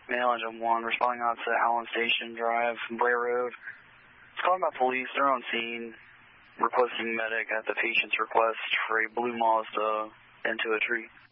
Male Engine 1, responding out to Howland Station Drive, Bray Road. It's calling about police. They're on scene, requesting medic at the patient's request for a blue Mazda into a tree.